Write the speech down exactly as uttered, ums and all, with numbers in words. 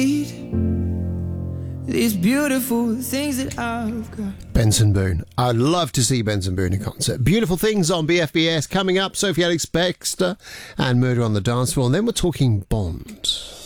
These beautiful things that I've got. Benson Boone. I'd love to see Benson Boone in concert. Beautiful Things on B F B S. Coming up, Sophie Alex Baxter and Murder on the Dance Floor. And then we're talking Bond.